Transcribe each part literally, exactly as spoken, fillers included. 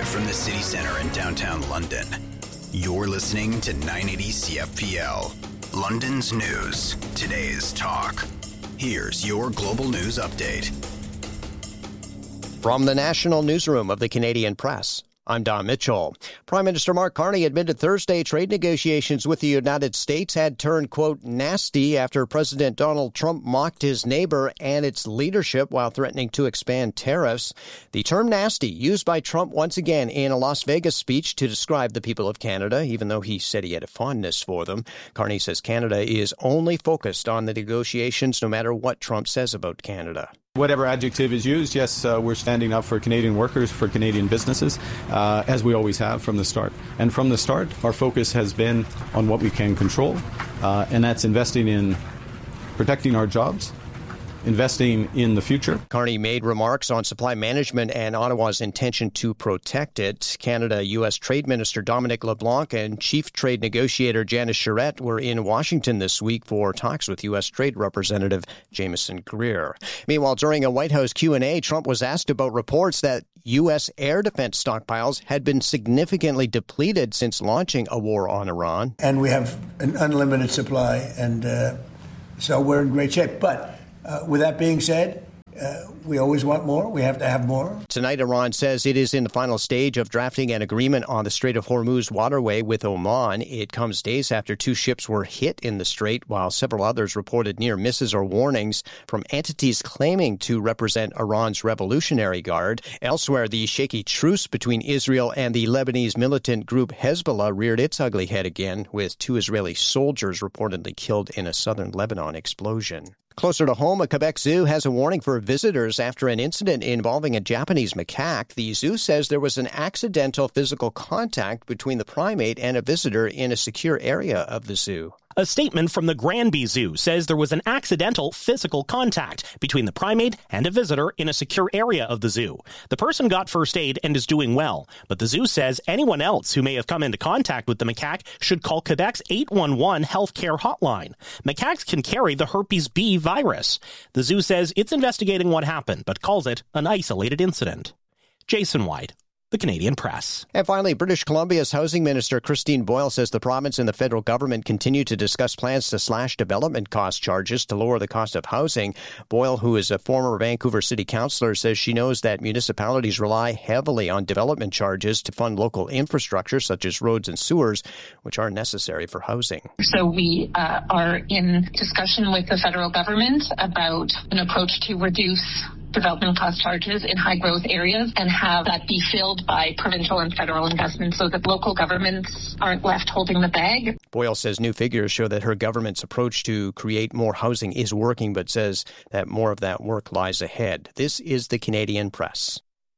Live from the city centre in downtown London, you're listening to nine eighty C F P L, London's news, today's talk. Here's your global news update. From the National Newsroom of the Canadian Press, I'm Don Mitchell. Prime Minister Mark Carney admitted Thursday trade negotiations with the United States had turned, quote, nasty after President Donald Trump mocked his neighbor and its leadership while threatening to expand tariffs. The term nasty used by Trump once again in a Las Vegas speech to describe the people of Canada, even though he said he had a fondness for them. Carney says Canada is only focused on the negotiations no matter what Trump says about Canada. Whatever adjective is used, yes, uh, we're standing up for Canadian workers, for Canadian businesses, uh, as we always have from the start. And from the start, our focus has been on what we can control, uh, and that's investing in protecting our jobs, investing in the future. Carney made remarks on supply management and Ottawa's intention to protect it. Canada-U S Trade Minister Dominic LeBlanc and Chief Trade Negotiator Janice Charette were in Washington this week for talks with U S Trade Representative Jameson Greer. Meanwhile, during a White House Q and A, Trump was asked about reports that U S air defense stockpiles had been significantly depleted since launching a war on Iran. And we have an unlimited supply, and uh, so we're in great shape. But Uh, with that being said, uh, we always want more. We have to have more. Tonight, Iran says it is in the final stage of drafting an agreement on the Strait of Hormuz waterway with Oman. It comes days after two ships were hit in the strait, while several others reported near misses or warnings from entities claiming to represent Iran's Revolutionary Guard. Elsewhere, the shaky truce between Israel and the Lebanese militant group Hezbollah reared its ugly head again, with two Israeli soldiers reportedly killed in a southern Lebanon explosion. Closer to home, a Quebec zoo has a warning for visitors after an incident involving a Japanese macaque. The zoo says there was an accidental physical contact between the primate and a visitor in a secure area of the zoo. A statement from the Granby Zoo says there was an accidental physical contact between the primate and a visitor in a secure area of the zoo. The person got first aid and is doing well, but the zoo says anyone else who may have come into contact with the macaque should call Quebec's eight one one healthcare hotline. Macaques can carry the herpes B virus. The zoo says it's investigating what happened, but calls it an isolated incident. Jason White, The Canadian Press. And finally, British Columbia's Housing Minister Christine Boyle says the province and the federal government continue to discuss plans to slash development cost charges to lower the cost of housing. Boyle, who is a former Vancouver City Councillor, says she knows that municipalities rely heavily on development charges to fund local infrastructure such as roads and sewers, which are necessary for housing. So we uh, are in discussion with the federal government about an approach to reduce development cost charges in high growth areas and have that be filled by provincial and federal investments so that local governments aren't left holding the bag. Boyle says new figures show that her government's approach to create more housing is working, but says that more of that work lies ahead. This is the Canadian Press.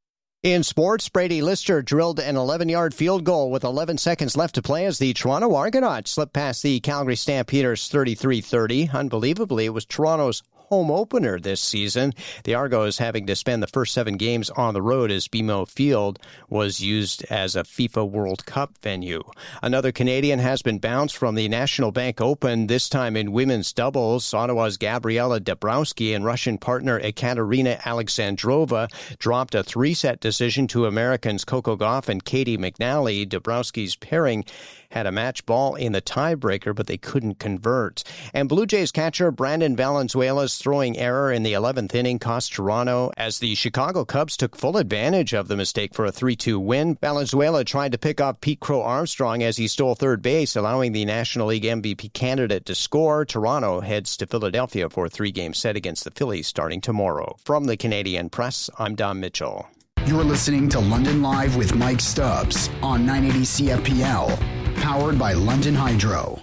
In sports, Brady Lister drilled an eleven-yard field goal with eleven seconds left to play as the Toronto Argonauts slipped past the Calgary Stampeders thirty-three thirty. Unbelievably, it was Toronto's home opener this season. The Argos having to spend the first seven games on the road as B M O Field was used as a FIFA World Cup venue. Another Canadian has been bounced from the National Bank Open, this time in women's doubles. Ottawa's Gabriela Dabrowski and Russian partner Ekaterina Alexandrova dropped a three-set decision to Americans Coco Gauff and Katie McNally. Dabrowski's pairing had a match ball in the tiebreaker, but they couldn't convert. And Blue Jays catcher Brandon Valenzuela's throwing error in the eleventh inning cost Toronto as the Chicago Cubs took full advantage of the mistake for a three two win. Valenzuela tried to pick off Pete Crow Armstrong as he stole third base, allowing the National League M V P candidate to score. Toronto heads to Philadelphia for a three-game set against the Phillies starting tomorrow. From the Canadian Press, I'm Don Mitchell. You're listening to London Live with Mike Stubbs on nine eighty C F P L, powered by London Hydro.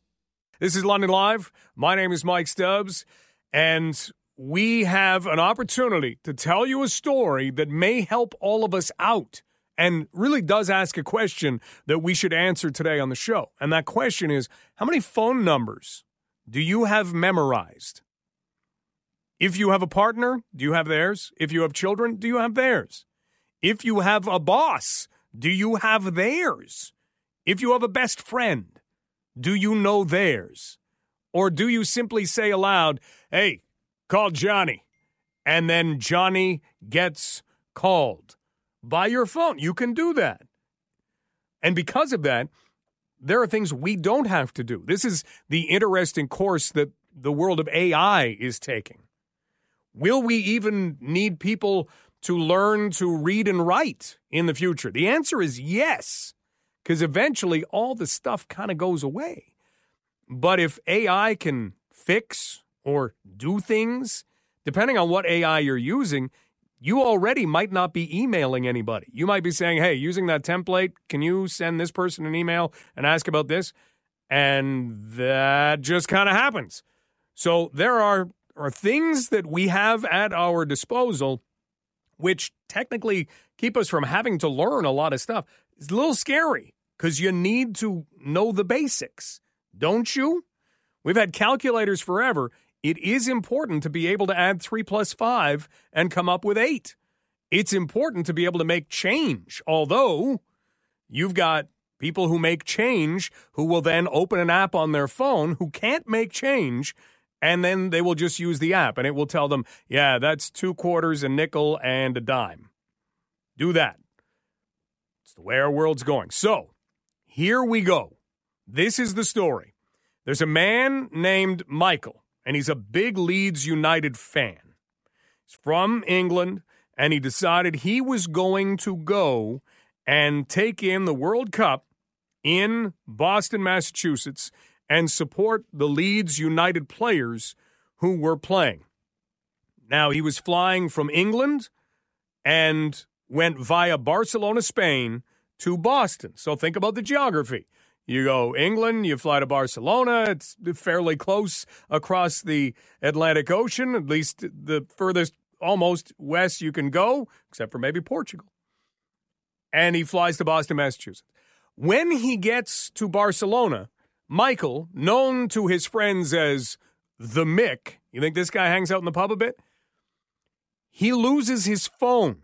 This is London Live. My name is Mike Stubbs, and we have an opportunity to tell you a story that may help all of us out and really does ask a question that we should answer today on the show. And that question is, how many phone numbers do you have memorized? If you have a partner, do you have theirs? If you have children, do you have theirs? If you have a boss, do you have theirs? If you have a best friend, do you know theirs? Or do you simply say aloud, hey, call Johnny, and then Johnny gets called? by your phone. You can do that. And because of that, there are things we don't have to do. This is the interesting course that the world of A I is taking. Will we even need people to learn to read and write in the future? The answer is yes, because eventually all the stuff kind of goes away. But if A I can fix or do things, depending on what A I you're using, you already might not be emailing anybody. You might be saying, hey, using that template, can you send this person an email and ask about this? And that just kind of happens. So there are, are things that we have at our disposal which technically keep us from having to learn a lot of stuff. It's a little scary because you need to know the basics, don't you? We've had calculators forever. It is important to be able to add three plus five and come up with eight. It's important to be able to make change, although you've got people who make change who will then open an app on their phone who can't make change, and then they will just use the app, and it will tell them, yeah, that's two quarters, a nickel, and a dime. Do that. It's the way our world's going. So here we go. This is the story. There's a man named Michael, and he's a big Leeds United fan. He's from England, and he decided he was going to go and take in the World Cup in Boston, Massachusetts, and support the Leeds United players who were playing. Now, he was flying from England and went via Barcelona, Spain, to Boston. So think about the geography. You go England, you fly to Barcelona. It's fairly close across the Atlantic Ocean, at least the furthest almost west you can go, except for maybe Portugal. And he flies to Boston, Massachusetts. When he gets to Barcelona, Michael, known to his friends as the Mick, you think this guy hangs out in the pub a bit? He loses his phone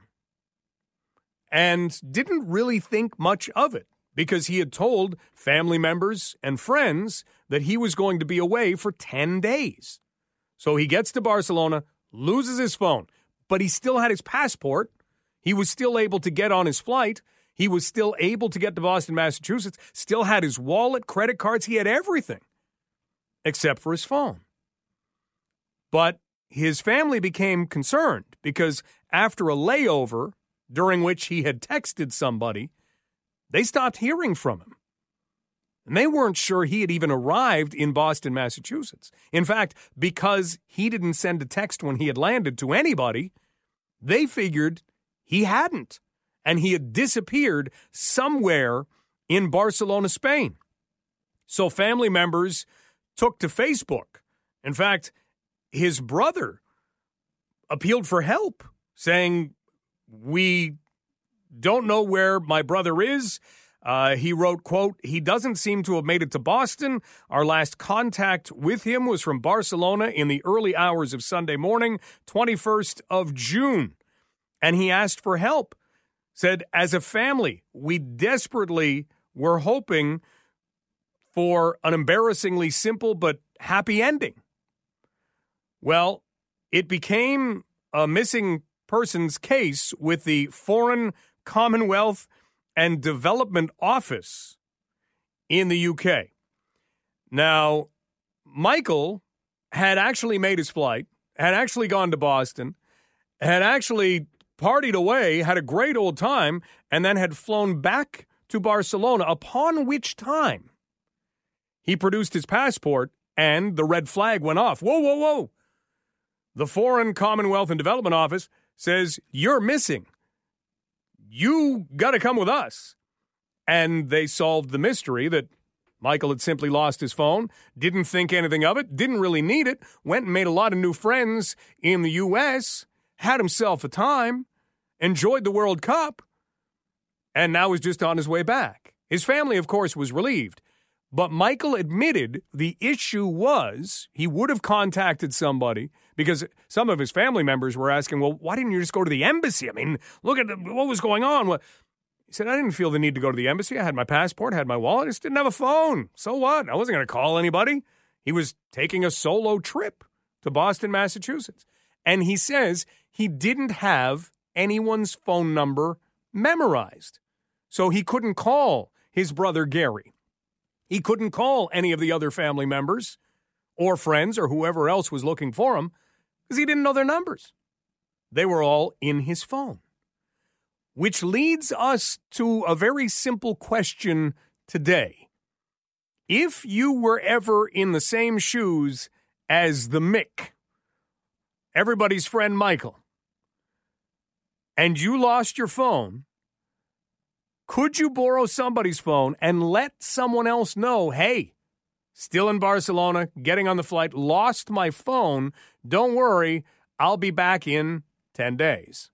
and didn't really think much of it, because he had told family members and friends that he was going to be away for ten days. So he gets to Barcelona, loses his phone, but he still had his passport. He was still able to get on his flight. He was still able to get to Boston, Massachusetts, still had his wallet, credit cards. He had everything except for his phone. But his family became concerned because after a layover during which he had texted somebody, they stopped hearing from him. And they weren't sure he had even arrived in Boston, Massachusetts. In fact, because he didn't send a text when he had landed to anybody, they figured he hadn't. And he had disappeared somewhere in Barcelona, Spain. So family members took to Facebook. In fact, his brother appealed for help, saying, we don't know where my brother is. Uh, he wrote, quote, he doesn't seem to have made it to Boston. Our last contact with him was from Barcelona in the early hours of Sunday morning, twenty-first of June. And he asked for help. Said, as a family, we desperately were hoping for an embarrassingly simple but happy ending. Well, it became a missing persons case with the Foreign, Commonwealth, and Development Office in the U K. Now, Michael had actually made his flight, had actually gone to Boston, had actually partied away, had a great old time, and then had flown back to Barcelona, upon which time he produced his passport and the red flag went off. Whoa, whoa, whoa. The Foreign, Commonwealth, and Development Office says, you're missing. You got to come with us. And they solved the mystery that Michael had simply lost his phone, didn't think anything of it, didn't really need it, went and made a lot of new friends in the U S, had himself a time, enjoyed the World Cup, and now is just on his way back. His family, of course, was relieved. But Michael admitted the issue was he would have contacted somebody because some of his family members were asking, well, why didn't you just go to the embassy? I mean, look at the, what was going on. Well, he said, I didn't feel the need to go to the embassy. I had my passport, had my wallet. I just didn't have a phone. So what? I wasn't going to call anybody. He was taking a solo trip to Boston, Massachusetts. And he says he didn't have anyone's phone number memorized. So he couldn't call his brother Gary. He couldn't call any of the other family members or friends or whoever else was looking for him because he didn't know their numbers. They were all in his phone. Which leads us to a very simple question today. If you were ever in the same shoes as the Mick, everybody's friend Michael, and you lost your phone, could you borrow somebody's phone and let someone else know, hey, still in Barcelona, getting on the flight, lost my phone, don't worry, I'll be back in ten days.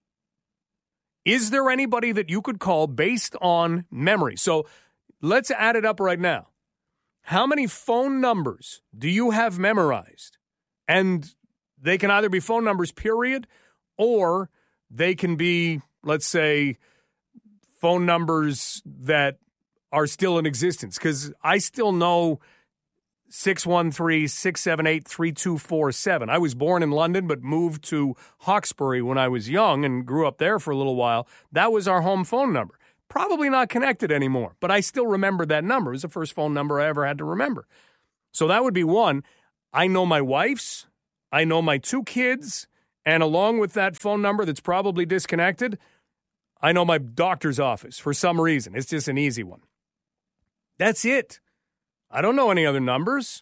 Is there anybody that you could call based on memory? So let's add it up right now. How many phone numbers do you have memorized? And they can either be phone numbers, period, or they can be, let's say, phone numbers that are still in existence. Because I still know six one three, six seven eight, three two four seven. I was born in London but moved to Hawkesbury when I was young and grew up there for a little while. That was our home phone number. Probably not connected anymore, but I still remember that number. It was the first phone number I ever had to remember. So that would be one. I know my wife's, I know my two kids, and along with that phone number that's probably disconnected, I know my doctor's office for some reason. It's just an easy one. That's it. I don't know any other numbers.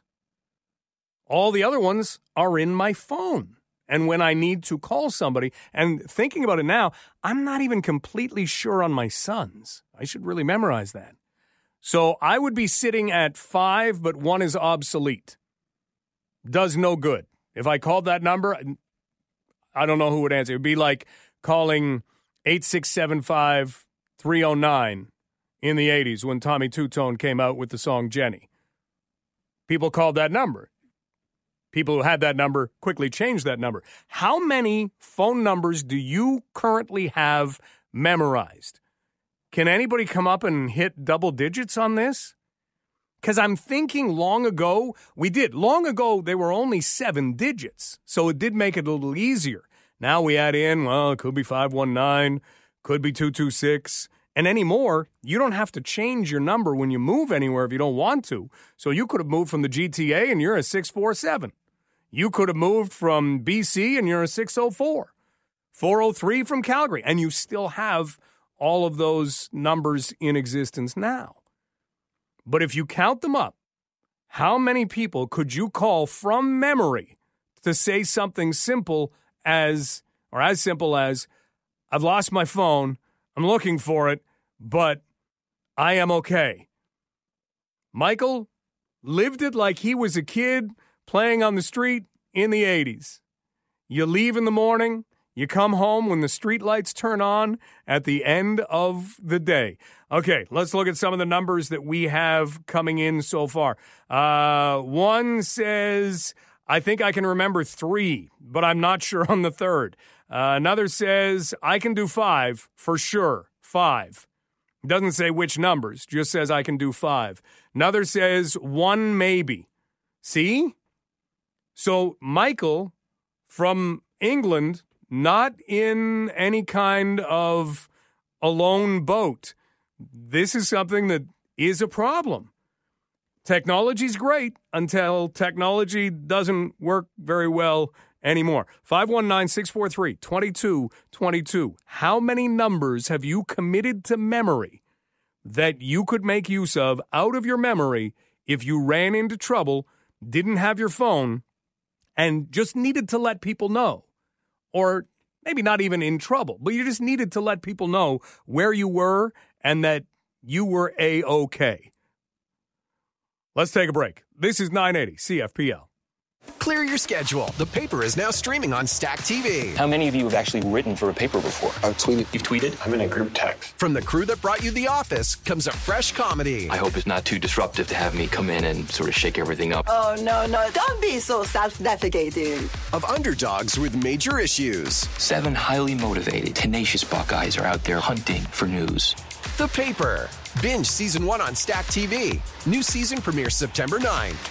All the other ones are in my phone. And when I need to call somebody, and thinking about it now, I'm not even completely sure on my sons. I should really memorize that. So I would be sitting at five, but one is obsolete. Does no good. If I called that number, I don't know who would answer. It would be like calling eight six seven five, three oh nine in the eighties when Tommy Two-Tone came out with the song Jenny. People called that number. People who had that number quickly changed that number. How many phone numbers do you currently have memorized? Can anybody come up and hit double digits on this? Because I'm thinking long ago, we did. Long ago, they were only seven digits, so it did make it a little easier. Now we add in, well, it could be five one nine, could be two two six. And anymore, you don't have to change your number when you move anywhere if you don't want to. So you could have moved from the G T A and you're a six four seven. You could have moved from B C and you're a six oh four. four oh three from Calgary. And you still have all of those numbers in existence now. But if you count them up, how many people could you call from memory to say something simple as, or as simple as, I've lost my phone, I'm looking for it, but I am okay. Michael lived it like he was a kid playing on the street in the eighties. You leave in the morning, you come home when the street lights turn on at the end of the day. Okay, let's look at some of the numbers that we have coming in so far. Uh, one says, I think I can remember three, but I'm not sure on the third. Uh, another says, I can do five for sure. Five. Doesn't say which numbers, just says I can do five. Another says one maybe. See? So Michael from England, not in any kind of a lone boat. This is something that is a problem. Technology's great until technology doesn't work very well anymore. five one nine, six four three, two two two two. How many numbers have you committed to memory that you could make use of out of your memory if you ran into trouble, didn't have your phone, and just needed to let people know? Or maybe not even in trouble, but you just needed to let people know where you were and that you were A-okay. Let's take a break. This is nine eighty C F P L. Clear your schedule. The Paper is now streaming on Stack T V. How many of you have actually written for a paper before? I've tweeted. You've tweeted? I'm in a group text. From the crew that brought you The Office comes a fresh comedy. I hope it's not too disruptive to have me come in and sort of shake everything up. Oh, no, no. Don't be so self-defecating. Of underdogs with major issues. Seven highly motivated, tenacious Buckeyes are out there hunting for news. The Paper. Binge season one on Stack T V. New season premieres September ninth.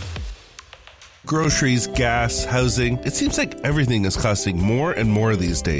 Groceries, gas, housing. It seems like everything is costing more and more these days.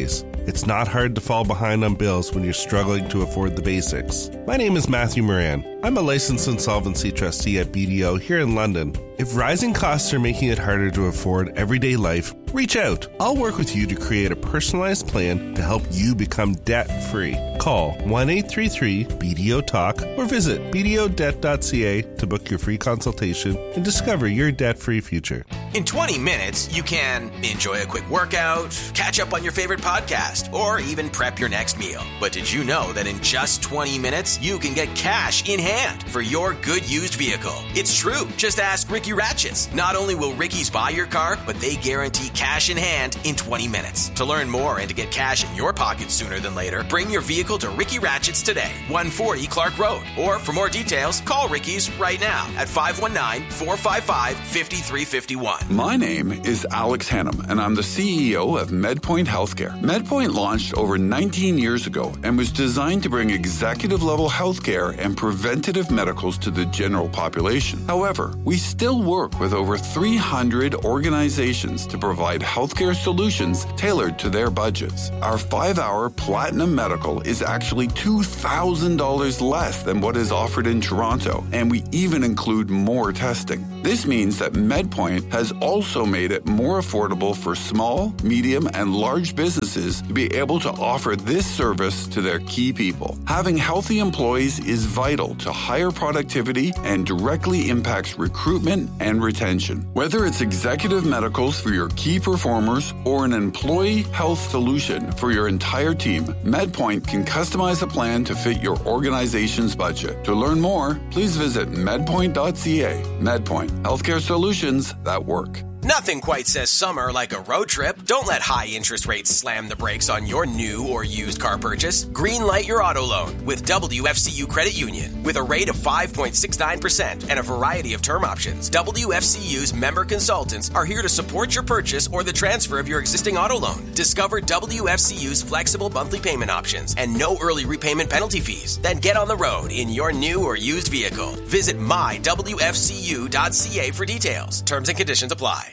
It's not hard to fall behind on bills when you're struggling to afford the basics. My name is Matthew Moran. I'm a licensed insolvency trustee at B D O here in London. If rising costs are making it harder to afford everyday life, reach out. I'll work with you to create a personalized plan to help you become debt-free. Call one eight three three B D O talk or visit b d o debt dot c a to book your free consultation and discover your debt-free future. In twenty minutes, you can enjoy a quick workout, catch up on your favorite podcast, or even prep your next meal. But did you know that in just twenty minutes, you can get cash in hand for your good used vehicle? It's true. Just ask Ricky Ratchets. Not only will Ricky's buy your car, but they guarantee cash in hand in twenty minutes. To learn more and to get cash in your pocket sooner than later, bring your vehicle to Ricky Ratchets today, one forty Clark Road. Or for more details, call Ricky's right now at five one nine, four five five, five three five one. My name is Alex Hannum, and I'm the C E O of MedPoint Healthcare. MedPoint launched over nineteen years ago and was designed to bring executive-level healthcare and preventative medicals to the general population. However, we still work with over three hundred organizations to provide healthcare solutions tailored to their budgets. Our five-hour Platinum Medical is actually two thousand dollars less than what is offered in Toronto, and we even include more testing. This means that MedPoint has also made it more affordable for small, medium, and large businesses to be able to offer this service to their key people. Having healthy employees is vital to higher productivity and directly impacts recruitment and retention. Whether it's executive medicals for your key performers or an employee health solution for your entire team, MedPoint can customize a plan to fit your organization's budget. To learn more, please visit medpoint dot c a. MedPoint, healthcare solutions that work. Nothing quite says summer like a road trip. Don't let high interest rates slam the brakes on your new or used car purchase. Greenlight your auto loan with W F C U Credit Union. With a rate of five point six nine percent and a variety of term options, W F C U's member consultants are here to support your purchase or the transfer of your existing auto loan. Discover W F C U's flexible monthly payment options and no early repayment penalty fees. Then get on the road in your new or used vehicle. Visit my w f c u dot c a for details. Terms and conditions apply.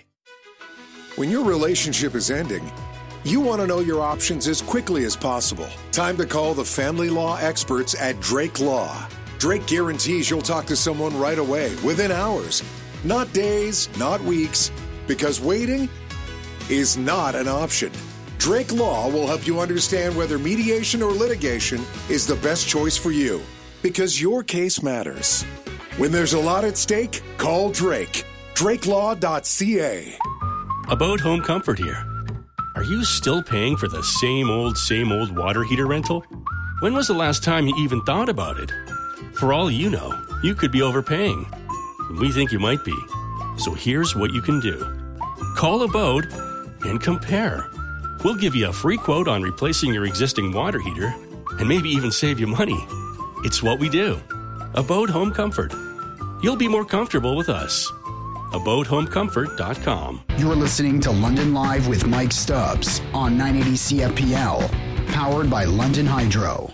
When your relationship is ending, you want to know your options as quickly as possible. Time to call the family law experts at Drake Law. Drake guarantees you'll talk to someone right away, within hours. Not days, not weeks, because waiting is not an option. Drake Law will help you understand whether mediation or litigation is the best choice for you, because your case matters. When there's a lot at stake, call Drake. drake law dot c a. About Home Comfort here. Are you still paying for the same old, same old water heater rental? When was the last time you even thought about it? For all you know, you could be overpaying. We think you might be. So here's what you can do. Call Abode and compare. We'll give you a free quote on replacing your existing water heater and maybe even save you money. It's what we do. Abode Home Comfort. You'll be more comfortable with us. abode home comfort dot com. You're listening to London Live with Mike Stubbs on nine eighty C F P L, powered by London Hydro.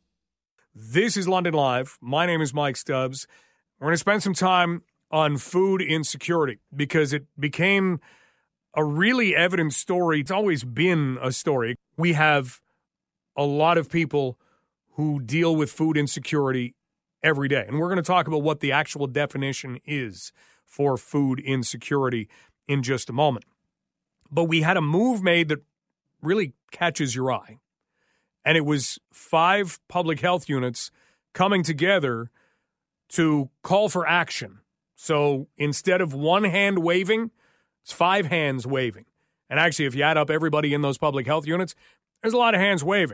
This is London Live. My name is Mike Stubbs. We're going to spend some time on food insecurity because it became a really evident story. It's always been a story. We have a lot of people who deal with food insecurity every day, and we're going to talk about what the actual definition is for food insecurity in just a moment. But we had a move made that really catches your eye. And it was five public health units coming together to call for action. So instead of one hand waving, it's five hands waving. And actually, if you add up everybody in those public health units, there's a lot of hands waving.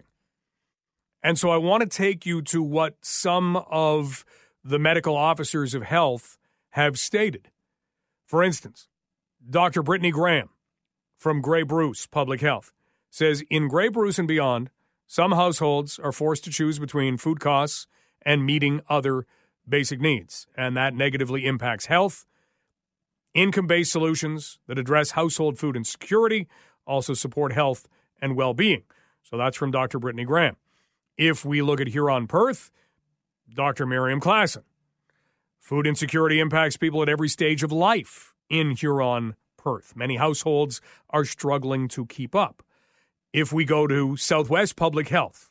And so I want to take you to what some of the medical officers of health have stated. For instance, Doctor Brittany Graham from Grey Bruce Public Health says, in Grey Bruce and beyond, some households are forced to choose between food costs and meeting other basic needs, and that negatively impacts health. Income-based solutions that address household food insecurity also support health and well-being. So that's from Doctor Brittany Graham. If we look at Huron-Perth, Doctor Miriam Klassen. Food insecurity impacts people at every stage of life in Huron-Perth. Many households are struggling to keep up. If we go to Southwest Public Health,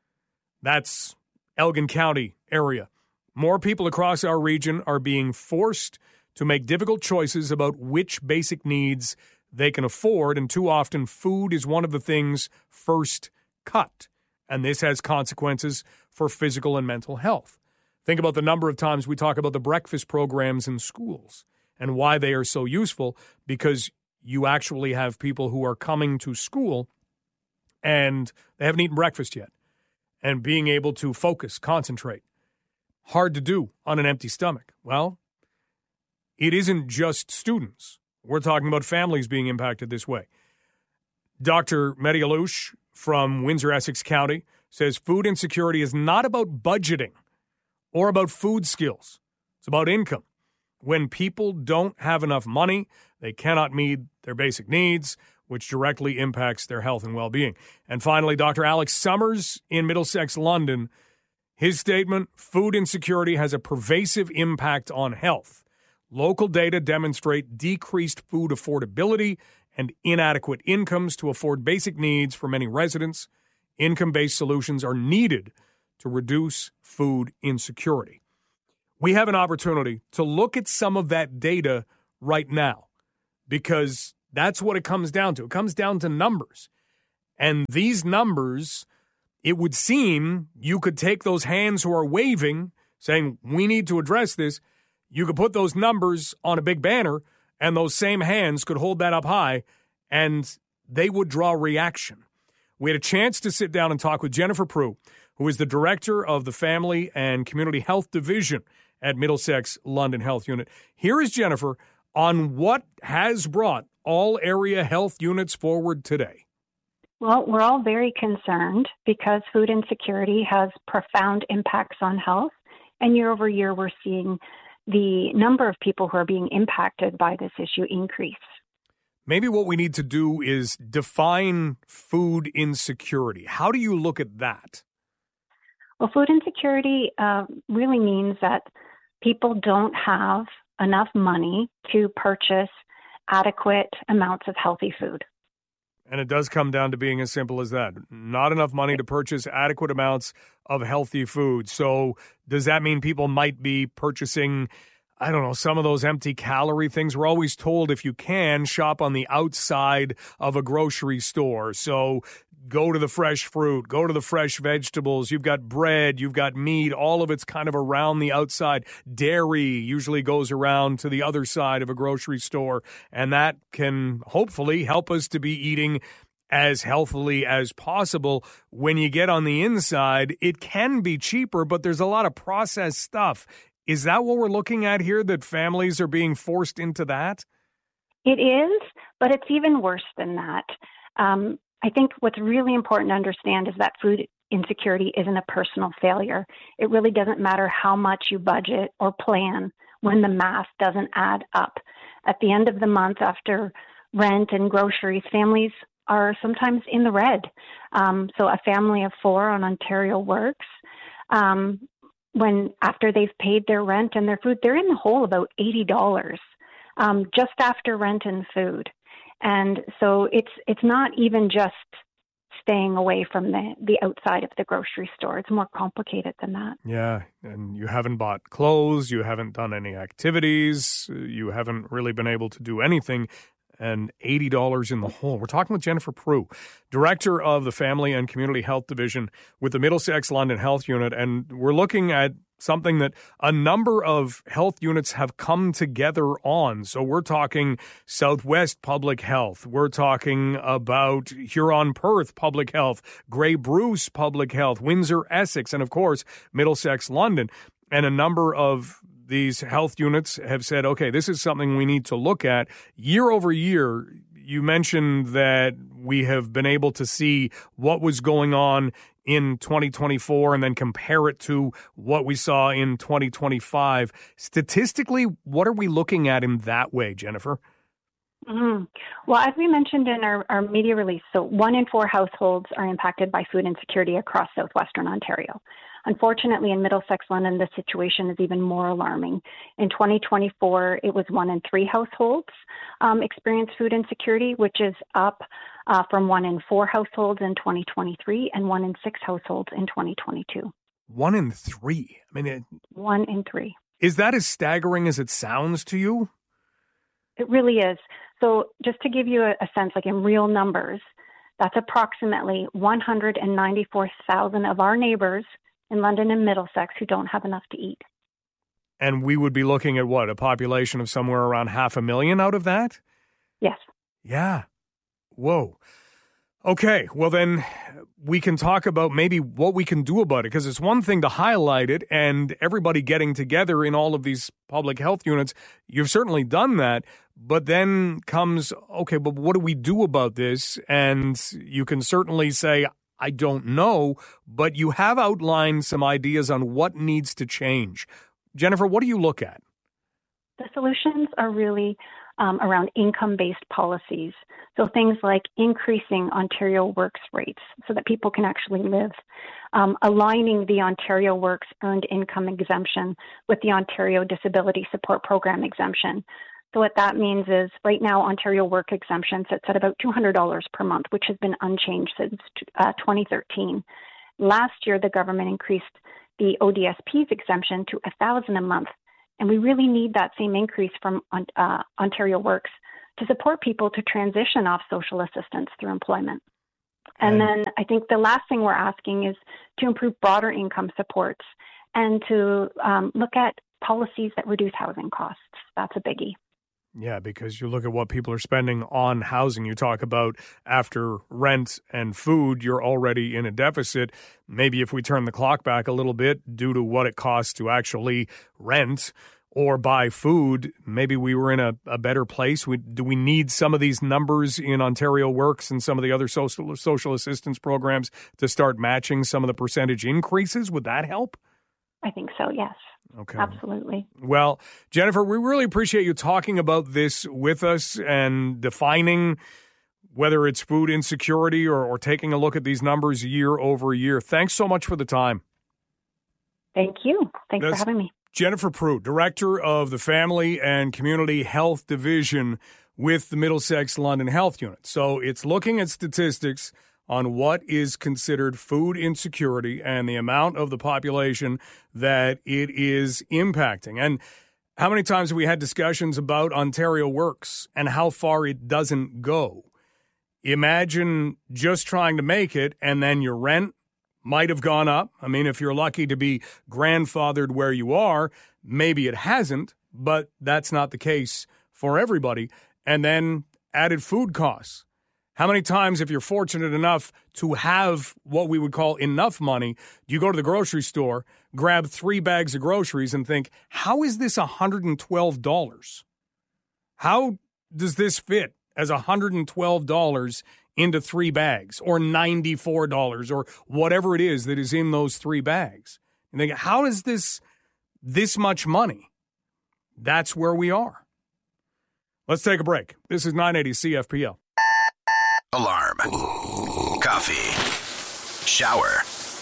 that's Elgin County area, more people across our region are being forced to make difficult choices about which basic needs they can afford, and too often food is one of the things first cut, and this has consequences for physical and mental health. Think about the number of times we talk about the breakfast programs in schools and why they are so useful, because you actually have people who are coming to school and they haven't eaten breakfast yet, and being able to focus, concentrate. Hard to do on an empty stomach. Well, it isn't just students. We're talking about families being impacted this way. Doctor Mehdi Allouche from Windsor-Essex County says food insecurity is not about budgeting or about food skills. It's about income. When people don't have enough money, they cannot meet their basic needs, which directly impacts their health and well-being. And finally, Doctor Alex Summers in Middlesex, London, his statement, food insecurity has a pervasive impact on health. Local data demonstrate decreased food affordability and inadequate incomes to afford basic needs for many residents. Income-based solutions are needed to reduce food insecurity. We have an opportunity to look at some of that data right now, because that's what it comes down to. It comes down to numbers. And these numbers, it would seem you could take those hands who are waving, saying, we need to address this. You could put those numbers on a big banner, and those same hands could hold that up high, and they would draw reaction. We had a chance to sit down and talk with Jennifer Prue, who is the director of the Family and Community Health Division at Middlesex London Health Unit. Here is Jennifer on what has brought all area health units forward today. Well, we're all very concerned because food insecurity has profound impacts on health. And year over year, we're seeing the number of people who are being impacted by this issue increase. Maybe what we need to do is define food insecurity. How do you look at that? Well, food insecurity uh, really means that people don't have enough money to purchase adequate amounts of healthy food. And it does come down to being as simple as that. Not enough money to purchase adequate amounts of healthy food. So does that mean people might be purchasing, I don't know, some of those empty calorie things? We're always told if you can, shop on the outside of a grocery store. So go to the fresh fruit, go to the fresh vegetables. You've got bread, you've got meat, all of it's kind of around the outside. Dairy usually goes around to the other side of a grocery store, and that can hopefully help us to be eating as healthily as possible. When you get on the inside, it can be cheaper, but there's a lot of processed stuff. Is that what we're looking at here, that families are being forced into that? It is, but it's even worse than that. Um, I think what's really important to understand is that food insecurity isn't a personal failure. It really doesn't matter how much you budget or plan when the math doesn't add up. At the end of the month, after rent and groceries, families are sometimes in the red. Um, so a family of four on Ontario Works, um, when after they've paid their rent and their food, they're in the hole about eighty dollars um, just after rent and food. And so it's it's not even just staying away from the, the outside of the grocery store. It's more complicated than that. Yeah, and you haven't bought clothes, you haven't done any activities, you haven't really been able to do anything, and eighty dollars in the hole. We're talking with Jennifer Prue, director of the Family and Community Health Division with the Middlesex London Health Unit, and we're looking at something that a number of health units have come together on. So we're talking Southwest Public Health. We're talking about Huron-Perth Public Health, Grey Bruce Public Health, Windsor-Essex, and of course, Middlesex London. And a number of these health units have said, okay, this is something we need to look at. Year over year, you mentioned that we have been able to see what was going on in twenty twenty-four and then compare it to what we saw in twenty twenty-five. Statistically, what are we looking at in that way, Jennifer? Mm-hmm. Well, as we mentioned in our, our media release, so one in four households are impacted by food insecurity across southwestern Ontario. Unfortunately, in Middlesex, London, the situation is even more alarming. In twenty twenty-four, it was one in three households um, experienced food insecurity, which is up uh, from one in four households in twenty twenty-three and one in six households in twenty twenty-two. One in three? I mean, it, one in three. Is that as staggering as it sounds to you? It really is. So just to give you a, a sense, like in real numbers, that's approximately one hundred ninety-four thousand of our neighbors in London and Middlesex who don't have enough to eat. And we would be looking at what, a population of somewhere around half a million out of that? Yes. Yeah. Whoa. Okay, well then we can talk about maybe what we can do about it, because it's one thing to highlight it and everybody getting together in all of these public health units. You've certainly done that, but then comes, okay, but what do we do about this? And you can certainly say, I don't know, but you have outlined some ideas on what needs to change. Jennifer, what do you look at? The solutions are really um, around income-based policies. So things like increasing Ontario Works rates so that people can actually live, um, aligning the Ontario Works earned income exemption with the Ontario Disability Support Program exemption. So what that means is right now Ontario Work exemption sits at about two hundred dollars per month, which has been unchanged since uh, twenty thirteen. Last year, the government increased the O D S P's exemption to one thousand dollars a month, and we really need that same increase from uh, Ontario Works to support people to transition off social assistance through employment. And then I think the last thing we're asking is to improve broader income supports and to um, look at policies that reduce housing costs. That's a biggie. Yeah, because you look at what people are spending on housing. You talk about after rent and food, you're already in a deficit. Maybe if we turn the clock back a little bit due to what it costs to actually rent or buy food, maybe we were in a, a better place. We, do we need some of these numbers in Ontario Works and some of the other social, social assistance programs to start matching some of the percentage increases? Would that help? I think so, yes. Okay. Absolutely. Well, Jennifer, we really appreciate you talking about this with us and defining whether it's food insecurity or, or taking a look at these numbers year over year. Thanks so much for the time. Thank you. Thanks That's for having me. Jennifer Prue, Director of the Family and Community Health Division with the Middlesex London Health Unit. So it's looking at statistics on what is considered food insecurity and the amount of the population that it is impacting. And how many times have we had discussions about Ontario Works and how far it doesn't go? Imagine just trying to make it and then your rent might have gone up. I mean, if you're lucky to be grandfathered where you are, maybe it hasn't, but that's not the case for everybody. And then added food costs. How many times, if you're fortunate enough to have what we would call enough money, do you go to the grocery store, grab three bags of groceries and think, how is this one hundred twelve dollars? How does this fit as one hundred twelve dollars into three bags or ninety-four dollars or whatever it is that is in those three bags? And think, how is this this much money? That's where we are. Let's take a break. This is nine eighty C F P L. Alarm. Coffee. Shower.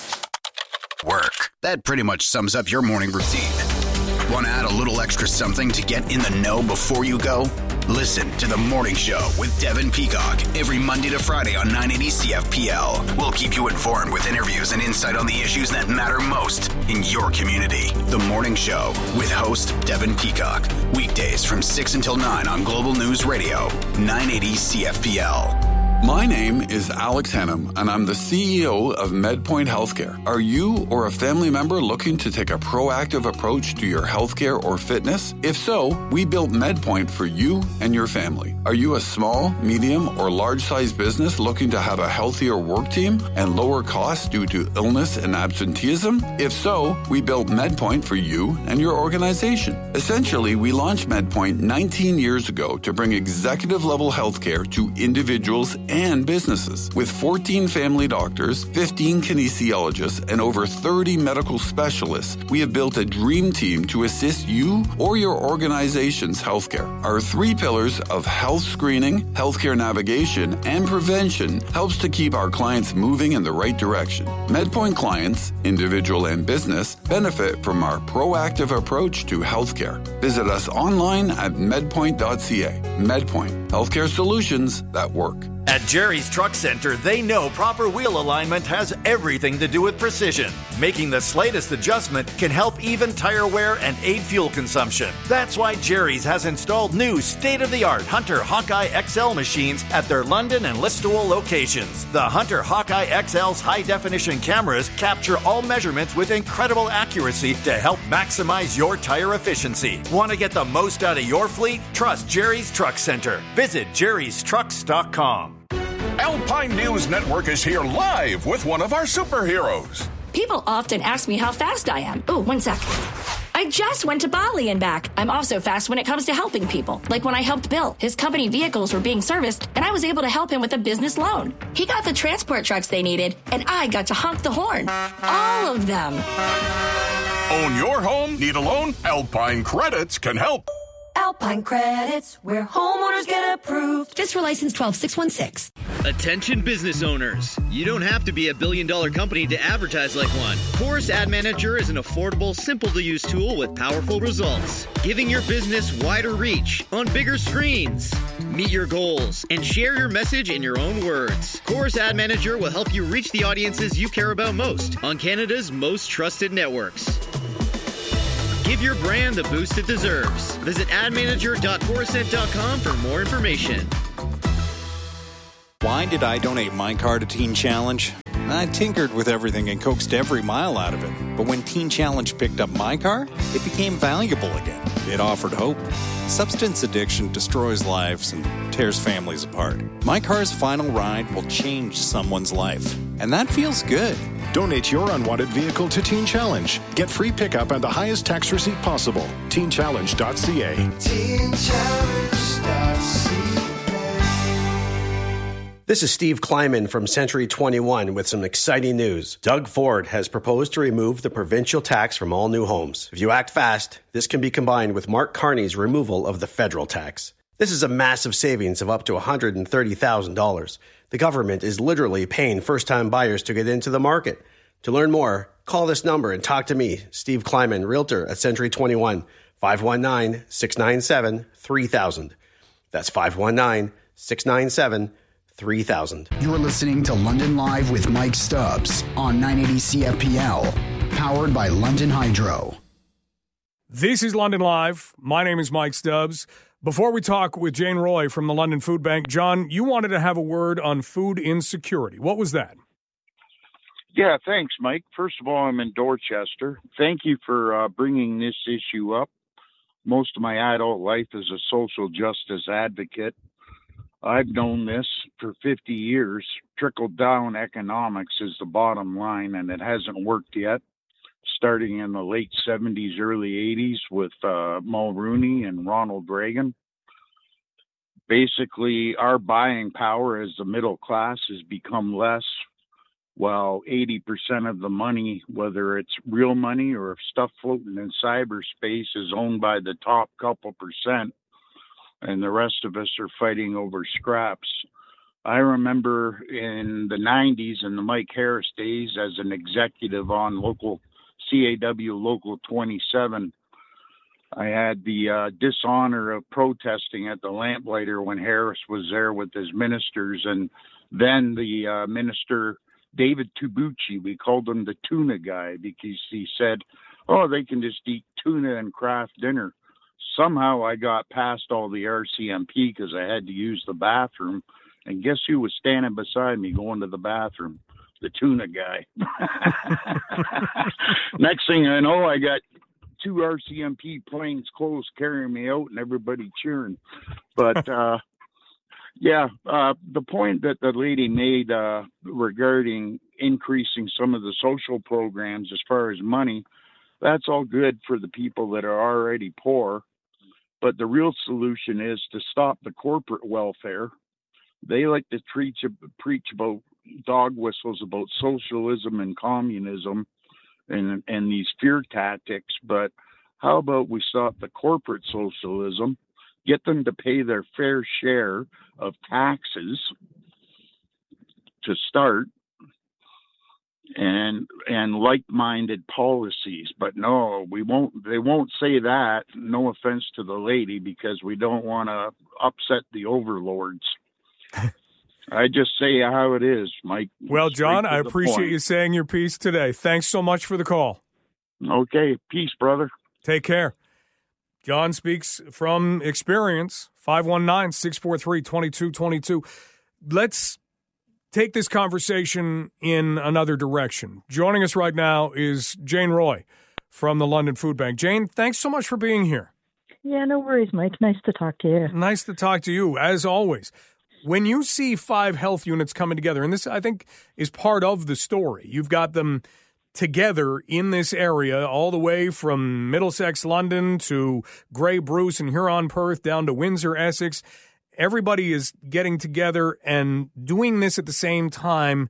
Work. That pretty much sums up your morning routine. Want to add a little extra something to get in the know before you go? Listen to The Morning Show with Devin Peacock every Monday to Friday on nine eighty C F P L. We'll keep you informed with interviews and insight on the issues that matter most in your community. The Morning Show with host Devin Peacock. Weekdays from six until nine on Global News Radio, nine eighty C F P L. My name is Alex Hannum, and I'm the C E O of MedPoint Healthcare. Are you or a family member looking to take a proactive approach to your healthcare or fitness? If so, we built MedPoint for you and your family. Are you a small, medium, or large-sized business looking to have a healthier work team and lower costs due to illness and absenteeism? If so, we built MedPoint for you and your organization. Essentially, we launched MedPoint nineteen years ago to bring executive-level healthcare to individuals and businesses. With fourteen family doctors, fifteen kinesiologists, and over thirty medical specialists, we have built a dream team to assist you or your organization's healthcare. Our three pillars of health screening, healthcare navigation, and prevention helps to keep our clients moving in the right direction. MedPoint clients, individual and business, benefit from our proactive approach to healthcare. Visit us online at medpoint dot c a. MedPoint, healthcare solutions that work. At Jerry's Truck Center, they know proper wheel alignment has everything to do with precision. Making the slightest adjustment can help even tire wear and aid fuel consumption. That's why Jerry's has installed new state-of-the-art Hunter Hawkeye X L machines at their London and Listowel locations. The Hunter Hawkeye X L's high-definition cameras capture all measurements with incredible accuracy to help maximize your tire efficiency. Want to get the most out of your fleet? Trust Jerry's Truck Center. Visit jerrys trucks dot com. Alpine News Network is here live with one of our superheroes. People often ask me how fast I am. Oh, one sec. I just went to Bali and back. I'm also fast when it comes to helping people. Like when I helped Bill. His company vehicles were being serviced, and I was able to help him with a business loan. He got the transport trucks they needed, and I got to honk the horn. All of them. Own your home? Need a loan? Alpine Credits can help. Alpine Credits, where homeowners get approved. Just for license twelve six one six. Attention business owners. You don't have to be a billion dollar company to advertise like one. Chorus Ad Manager is an affordable, simple to use tool with powerful results, giving your business wider reach on bigger screens. Meet your goals and share your message in your own words. Chorus Ad Manager will help you reach the audiences you care about most on Canada's most trusted networks. Give your brand the boost it deserves. Visit ad manager dot coruscent dot com for more information. Why did I donate my car to Teen Challenge? I tinkered with everything and coaxed every mile out of it. But when Teen Challenge picked up my car, it became valuable again. It offered hope. Substance addiction destroys lives and tears families apart. My car's final ride will change someone's life. And that feels good. Donate your unwanted vehicle to Teen Challenge. Get free pickup and the highest tax receipt possible. teen challenge dot c a. teen challenge dot c a. This is Steve Kleiman from Century twenty-one with some exciting news. Doug Ford has proposed to remove the provincial tax from all new homes. If you act fast, this can be combined with Mark Carney's removal of the federal tax. This is a massive savings of up to one hundred thirty thousand dollars. The government is literally paying first-time buyers to get into the market. To learn more, call this number and talk to me, Steve Kleiman, Realtor at Century twenty-one, five one nine, six nine seven, three thousand. That's five one nine, six nine seven, three thousand. You're listening to London Live with Mike Stubbs on nine eighty C F P L, powered by London Hydro. This is London Live. My name is Mike Stubbs. Before we talk with Jane Roy from the London Food Bank, John, you wanted to have a word on food insecurity. What was that? Yeah, thanks, Mike. First of all, I'm in Dorchester. Thank you for uh, bringing this issue up. Most of my adult life as a social justice advocate. I've known this for fifty years. Trickle-down economics is the bottom line, and it hasn't worked yet. Starting in the late seventies, early eighties with uh, Mulrooney and Ronald Reagan. Basically, our buying power as the middle class has become less, while eighty percent of the money, whether it's real money or if stuff floating in cyberspace, is owned by the top couple percent, and the rest of us are fighting over scraps. I remember in the nineties, in the Mike Harris days, as an executive on local C A W Local twenty-seven, I had the uh, dishonor of protesting at the Lamplighter when Harris was there with his ministers, and then the uh, minister, David Tubucci, we called him the tuna guy because he said, oh, they can just eat tuna and craft dinner. Somehow I got past all the R C M P because I had to use the bathroom, and guess who was standing beside me going to the bathroom? The tuna guy. Next thing I know, I got two R C M P planes close carrying me out and everybody cheering. But uh, yeah, uh, the point that the lady made uh, regarding increasing some of the social programs as far as money, that's all good for the people that are already poor. But the real solution is to stop the corporate welfare. they like to preach preach about dog whistles about socialism and communism and and these fear tactics. But how about we stop the corporate socialism, get them to pay their fair share of taxes to start, and and like-minded policies. But no, we won't. They won't say that. No offense to the lady, because we don't want to upset the overlords. I just say how it is, Mike. Well, John, I the appreciate point. you saying your piece today. Thanks so much for the call. Okay, peace, brother. Take care. John speaks from experience. five one nine, six four three, two two two two. Let's take this conversation in another direction. Joining us right now is Jane Roy from the London Food Bank. Jane, thanks so much for being here. Yeah, no worries, Mike. Nice to talk to you. Nice to talk to you, as always. When you see five health units coming together, and this, I think, is part of the story, you've got them together in this area all the way from Middlesex, London to Grey Bruce and Huron, Perth, down to Windsor, Essex. Everybody is getting together and doing this at the same time,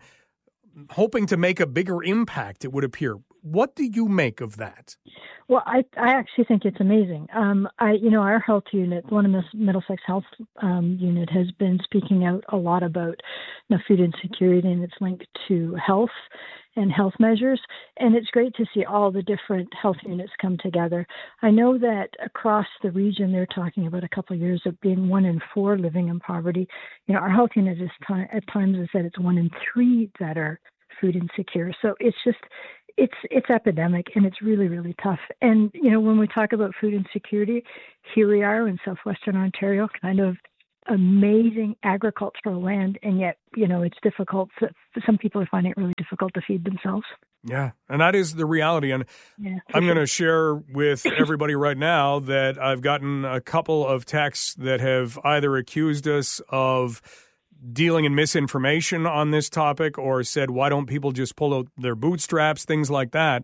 hoping to make a bigger impact, it would appear. What do you make of that? Well, I I actually think it's amazing. Um, I you know our health unit, one of the Middlesex Health um, unit, has been speaking out a lot about you know, food insecurity and its link to health and health measures. And it's great to see all the different health units come together. I know that across the region, they're talking about a couple of years of being one in four living in poverty. You know, our health unit is t- at times has said it's one in three that are food insecure. So it's just, it's it's epidemic, and it's really, really tough. And, you know, when we talk about food insecurity, here we are in southwestern Ontario, kind of amazing agricultural land, and yet, you know, it's difficult. Some people are finding it really difficult to feed themselves. Yeah, and that is the reality. And yeah, I'm sure. going to share with everybody right now that I've gotten a couple of texts that have either accused us of dealing in misinformation on this topic or said, why don't people just pull out their bootstraps, things like that.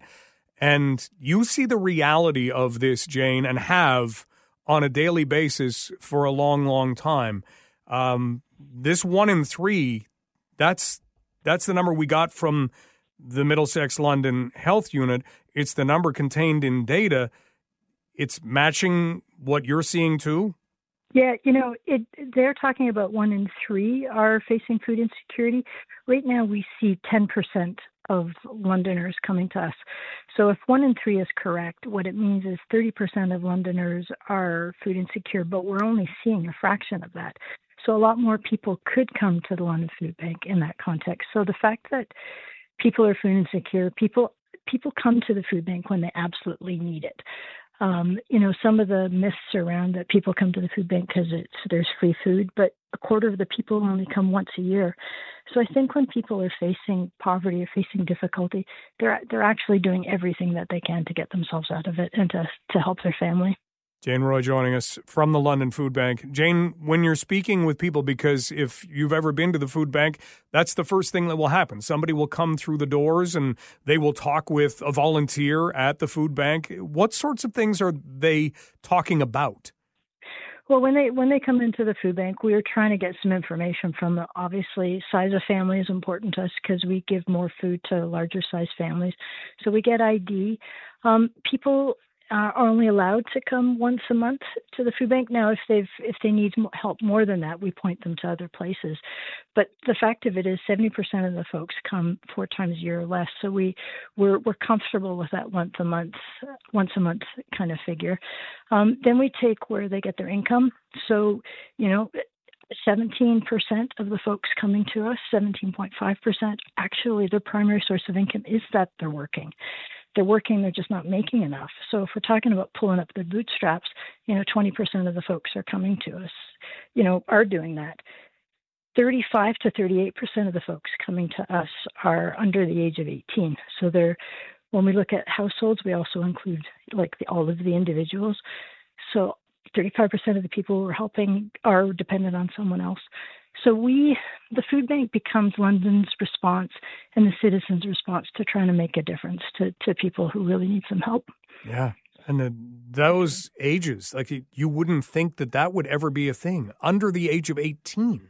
And you see the reality of this, Jane, and have on a daily basis for a long, long time. Um, this one in three, that's that's the number we got from the Middlesex London Health Unit. It's the number contained in data. It's matching what you're seeing too? Yeah, you know, it, they're talking about one in three are facing food insecurity. Right now we see ten percent of Londoners coming to us. So if one in three is correct, what it means is thirty percent of Londoners are food insecure, but we're only seeing a fraction of that. So a lot more people could come to the London Food Bank in that context. So the fact that people are food insecure, people people come to the food bank when they absolutely need it. Um, you know, some of the myths around that people come to the food bank because it's there's free food, but a quarter of the people only come once a year. So I think when people are facing poverty or facing difficulty, they're they're actually doing everything that they can to get themselves out of it and to to help their family. Jane Roy joining us from the London Food Bank. Jane, when you're speaking with people, because if you've ever been to the food bank, that's the first thing that will happen. Somebody will come through the doors and they will talk with a volunteer at the food bank. What sorts of things are they talking about? Well, when they when they come into the food bank, we are trying to get some information from them. Obviously, size of family is important to us because we give more food to larger size families. So we get I D. Um, people Uh, are only allowed to come once a month to the food bank. Now, if they've if they need help more than that, we point them to other places. But the fact of it is, seventy percent of the folks come four times a year or less. So we we're we're comfortable with that once a month once a month kind of figure. Um, then we take where they get their income. So you know. seventeen percent of the folks coming to us, seventeen point five percent, actually their primary source of income is that they're working. They're working, they're just not making enough. So if we're talking about pulling up their bootstraps, you know, twenty percent of the folks are coming to us, you know, are doing that. thirty-five to thirty-eight percent of the folks coming to us are under the age of eighteen. So they're, when we look at households, we also include like the, all of the individuals. So thirty-five percent of the people we're helping are dependent on someone else. So we, the food bank becomes London's response and the citizens' response to trying to make a difference to, to people who really need some help. Yeah. And the, those ages, like you wouldn't think that that would ever be a thing under the age of eighteen.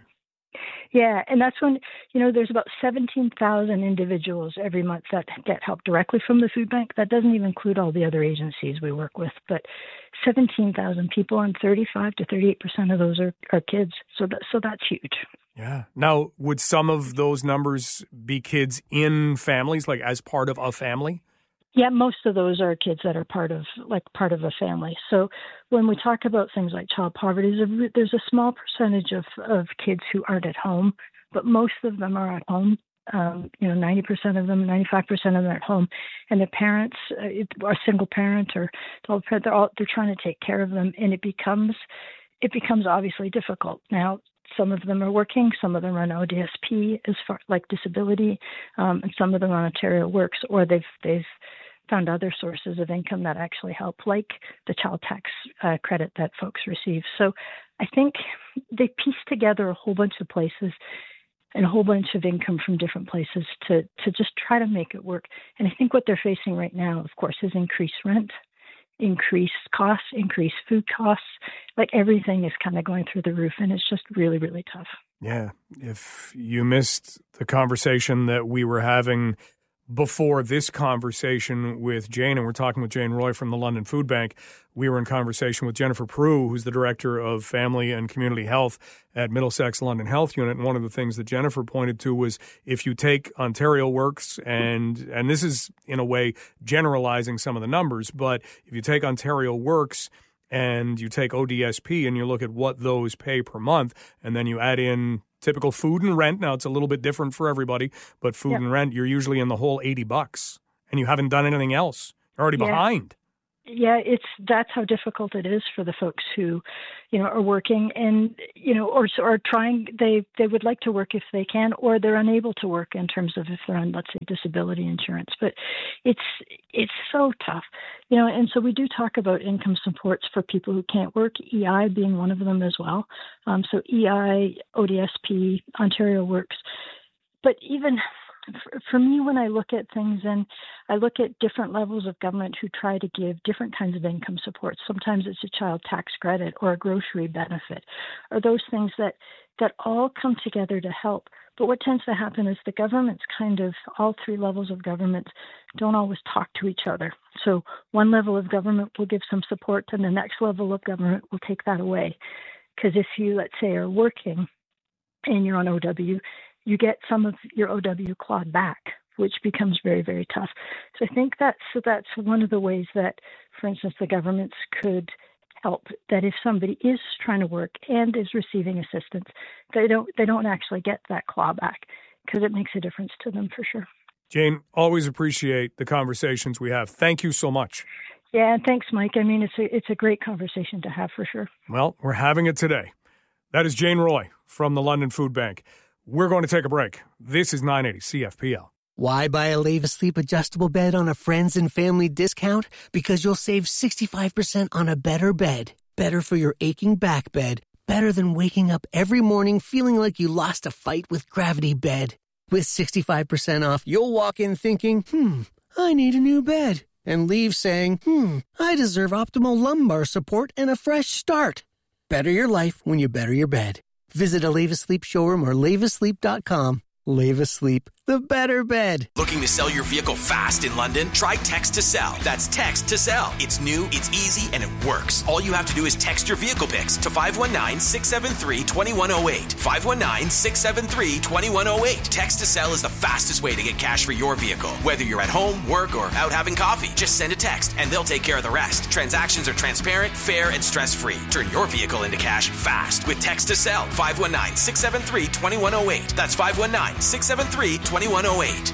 Yeah, and that's when, you know, there's about seventeen thousand individuals every month that get help directly from the food bank. That doesn't even include all the other agencies we work with, but seventeen thousand people, and thirty-five to thirty-eight percent of those are, are kids. So that, so that's huge. Yeah. Now, would some of those numbers be kids in families, like as part of a family? Yeah, most of those are kids that are part of like part of a family. So when we talk about things like child poverty, there's a, there's a small percentage of, of kids who aren't at home, but most of them are at home. Um, you know, ninety percent of them, ninety-five percent of them are at home, and their parents uh, are single parent or they're all they're trying to take care of them, and it becomes it becomes obviously difficult now. Some of them are working, some of them are on O D S P as far like disability, um, and some of them are on Ontario Works, or they've they've found other sources of income that actually help, like the child tax uh, credit that folks receive. So I think they piece together a whole bunch of places and a whole bunch of income from different places to to just try to make it work. And I think what they're facing right now, of course, is increased rent, increased costs, increased food costs. Like everything is kind of going through the roof, and it's just really, really tough. Yeah. If you missed the conversation that we were having before this conversation with Jane, and we're talking with Jane Roy from the London Food Bank, we were in conversation with Jennifer Prue, who's the Director of Family and Community Health at Middlesex London Health Unit. And one of the things that Jennifer pointed to was if you take Ontario Works, and and this is in a way generalizing some of the numbers, but if you take Ontario Works and you take O D S P and you look at what those pay per month, and then you add in typical food and rent. Now, it's a little bit different for everybody, but food yep. and rent, you're usually in the whole eighty bucks, and you haven't done anything else. You're already yeah. behind. Yeah, it's that's how difficult it is for the folks who, you know, are working and, you know, or are trying, they, they would like to work if they can, or they're unable to work in terms of if they're on, let's say, disability insurance. But it's it's so tough, you know, and so we do talk about income supports for people who can't work, E I being one of them as well. Um, so E I, O D S P, Ontario Works. But even for me, when I look at things and I look at different levels of government who try to give different kinds of income support, sometimes it's a child tax credit or a grocery benefit, or those things that, that all come together to help. But what tends to happen is the government's kind of, all three levels of government don't always talk to each other. So one level of government will give some support and the next level of government will take that away. Because if you, let's say, are working and you're on O W, you get some of your O W clawed back, which becomes very, very tough. So I think that's that's one of the ways that, for instance, the governments could help. That if somebody is trying to work and is receiving assistance, they don't they don't actually get that clawback, because it makes a difference to them for sure. Jane, always appreciate the conversations we have. Thank you so much. Yeah, thanks, Mike. I mean, it's a it's a great conversation to have for sure. Well, we're having it today. That is Jane Roy from the London Food Bank. We're going to take a break. This is nine eighty C F P L. Why buy a Leva Sleep adjustable bed on a friends and family discount? Because you'll save sixty-five percent on a better bed. Better for your aching back bed. Better than waking up every morning feeling like you lost a fight with Gravity Bed. With sixty-five percent off, you'll walk in thinking, hmm, I need a new bed. And leave saying, hmm, I deserve optimal lumbar support and a fresh start. Better your life when you better your bed. Visit a Leva Sleep showroom or leva sleep dot com. Leva Sleep, the better bed. Looking to sell your vehicle fast in London? Try Text to Sell. That's Text to Sell. It's new, it's easy, and it works. All you have to do is text your vehicle pics to five one nine, six seven three, two one zero eight. five one nine, six seven three, two one zero eight. Text to Sell is the fastest way to get cash for your vehicle. Whether you're at home, work, or out having coffee, just send a text and they'll take care of the rest. Transactions are transparent, fair, and stress-free. Turn your vehicle into cash fast with Text to Sell. five one nine, six seven three, two one zero eight. That's five one nine, six seven three, two one zero eight.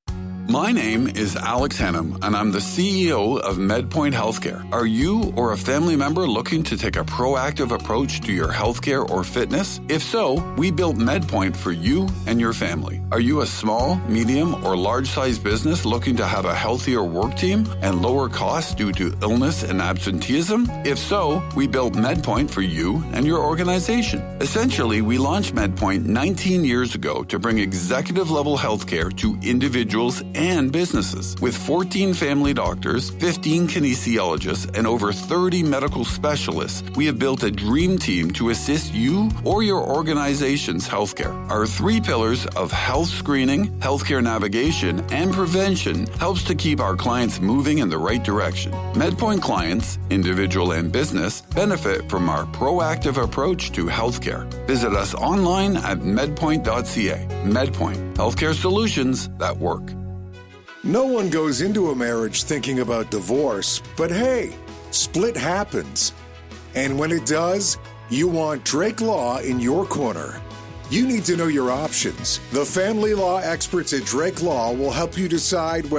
My name is Alex Hannum, and I'm the C E O of MedPoint Healthcare. Are you or a family member looking to take a proactive approach to your healthcare or fitness? If so, we built MedPoint for you and your family. Are you a small, medium, or large-sized business looking to have a healthier work team and lower costs due to illness and absenteeism? If so, we built MedPoint for you and your organization. Essentially, we launched MedPoint nineteen years ago to bring executive-level healthcare to individuals and businesses. With fourteen family doctors, fifteen kinesiologists, and over thirty medical specialists, we have built a dream team to assist you or your organization's healthcare. Our three pillars of health screening, healthcare navigation, and prevention helps to keep our clients moving in the right direction. MedPoint clients, individual and business, benefit from our proactive approach to healthcare. Visit us online at medpoint dot c a. MedPoint, healthcare solutions that work. No one goes into a marriage thinking about divorce, but hey, split happens. And when it does, you want Drake Law in your corner. You need to know your options. The family law experts at Drake Law will help you decide whether